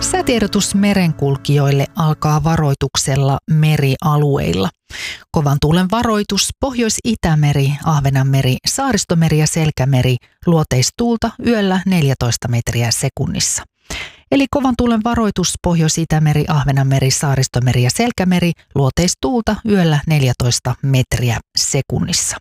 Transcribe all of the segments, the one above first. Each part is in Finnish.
Säätiedotus merenkulkijoille alkaa varoituksella merialueilla. Kovan tuulen varoitus Pohjois-Itämeri, Ahvenanmeri, Saaristomeri ja Selkämeri, luoteistuulta yöllä 14 metriä sekunnissa. Eli kovan tuulen varoitus Pohjois-Itämeri, Ahvenanmeri, Saaristomeri ja Selkämeri, luoteistuulta yöllä 14 metriä sekunnissa.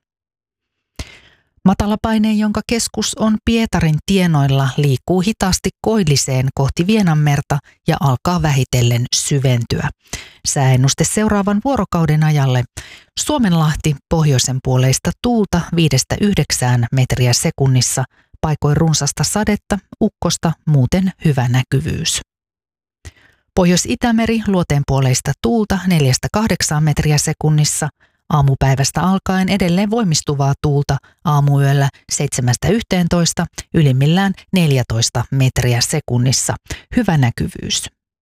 Matalapaine, jonka keskus on Pietarin tienoilla, liikkuu hitaasti koilliseen kohti Vienanmerta ja alkaa vähitellen syventyä. Sääennuste seuraavan vuorokauden ajalle: Suomenlahti, pohjoisen puoleista tuulta 5–9 metriä sekunnissa, paikoin runsasta sadetta, ukkosta, muuten hyvä näkyvyys. Pohjois-Itämeri, luoteenpuoleista tuulta 4–8 metriä sekunnissa, aamupäivästä alkaen edelleen voimistuvaa tuulta, aamuyöllä 7–11, ylimmillään 14 metriä sekunnissa, hyvä näkyvyys.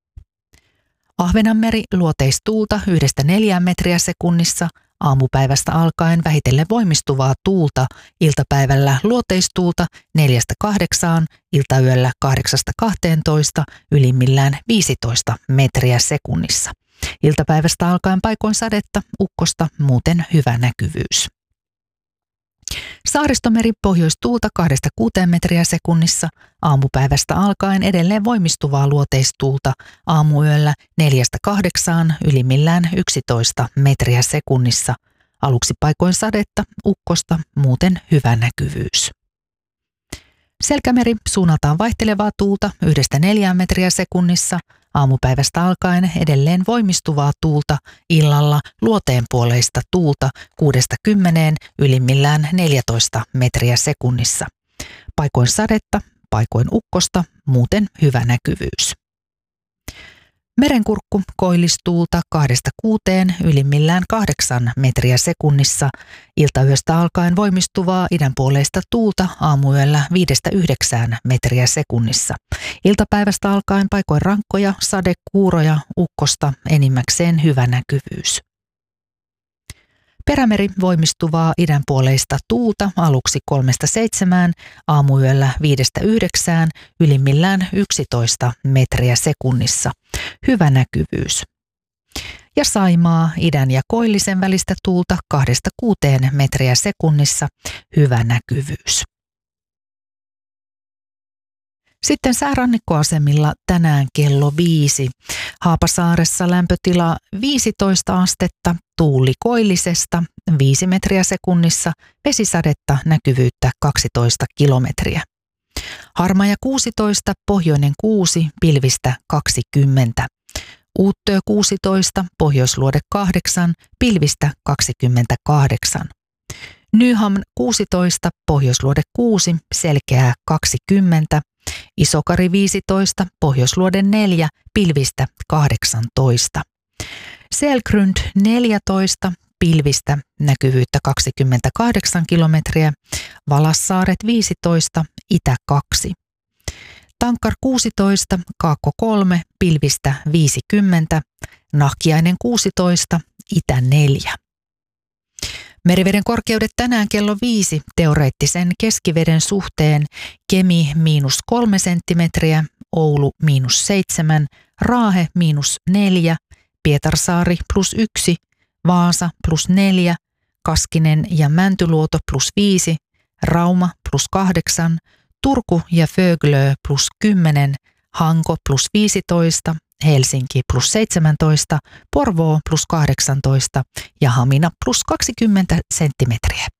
Ahvenanmeri, luoteistuulta 1–4 metriä sekunnissa, aamupäivästä alkaen vähitellen voimistuvaa tuulta, iltapäivällä luoteistuulta 4–8, iltayöllä 8–12, ylimmillään 15 metriä sekunnissa. Iltapäivästä alkaen paikoin sadetta, ukkosta, muuten hyvä näkyvyys. Saaristomeri, pohjoistuulta 2–6 metriä sekunnissa, aamupäivästä alkaen edelleen voimistuvaa luoteistuulta, aamuyöllä 4–8, ylimmillään 11 metriä sekunnissa, aluksi paikoin sadetta, ukkosta, muuten hyvä näkyvyys. Selkämeri, suunnaltaan vaihtelevaa tuulta 1–4 metriä sekunnissa, aamupäivästä alkaen edelleen voimistuvaa tuulta, illalla luoteenpuoleista tuulta 6–10, ylimmillään 14 metriä sekunnissa. Paikoin sadetta, paikoin ukkosta, muuten hyvä näkyvyys. Merenkurkku, koillistuulta 2–6, ylimmillään 8 metriä sekunnissa, iltayöstä alkaen voimistuvaa idänpuoleista tuulta, aamuyöllä 5–9 metriä sekunnissa. Iltapäivästä alkaen paikoin rankkoja, sadekuuroja, ukkosta, enimmäkseen hyvä näkyvyys. Perämeri, voimistuvaa idänpuoleista tuulta, aluksi 3–7, aamuyöllä 5–9, ylimmillään 11 metriä sekunnissa, hyvä näkyvyys. Ja Saimaa, idän ja koillisen välistä tuulta 2–6 metriä sekunnissa, hyvä näkyvyys. Sitten säärannikkoasemilla tänään kello 5. Haapasaaressa lämpötila 15 astetta, tuuli koillisesta 5 metriä sekunnissa, vesisadetta, näkyvyyttä 12 kilometriä. Harmaja 16, pohjoinen 6, pilvistä 20. Uuttöö 16, pohjoisluode 8, pilvistä 28. Nyham 16, pohjoisluode 6, selkeää 20. Isokari 15, pohjoisluode 4, pilvistä 18. Selgrund 14, pilvistä, näkyvyyttä 28 kilometriä. Valassaaret 15, itä 2. Tankkar 16, kaakko 3, pilvistä 50. Nahkiainen 16, itä 4. Meriveden korkeudet tänään kello 5 teoreettisen keskiveden suhteen: Kemi -3 senttimetriä, Oulu -7, Raahe -4, Pietarsaari +1, Vaasa +4, Kaskinen ja Mäntyluoto +5, Rauma +8, Turku ja Föglö +10, Hanko +15, Helsinki +17, Porvoo +18 ja Hamina +20 senttimetriä.